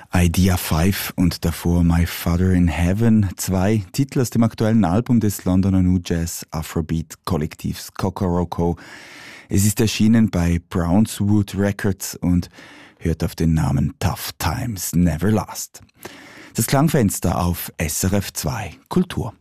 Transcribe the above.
Idea 5 und davor My Father in Heaven, zwei Titel aus dem aktuellen Album des Londoner New Jazz Afrobeat Kollektivs Kokoroko. Es ist erschienen bei Brownswood Records und hört auf den Namen Tough Times Never Last. Das Klangfenster auf SRF 2 Kultur.